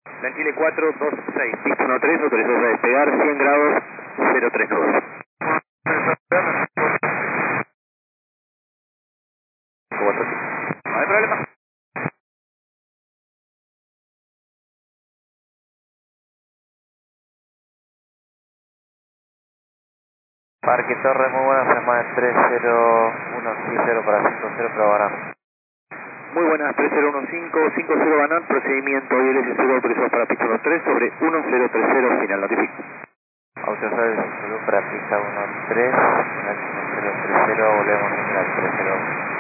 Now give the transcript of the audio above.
Tranquile 426, pista 13, autorizado a despegar, 100 grados, 03 nudos. No hay problema. Parque Torre, muy buenas, semana 3010 para 50, probarán. Muy buenas, 3015, 50 Banat, procedimiento ILS 0 autorizado para pista 13 sobre 1030 final, notifico. Autorizado de salud para pista 13, final 1030, volvemos a la 30.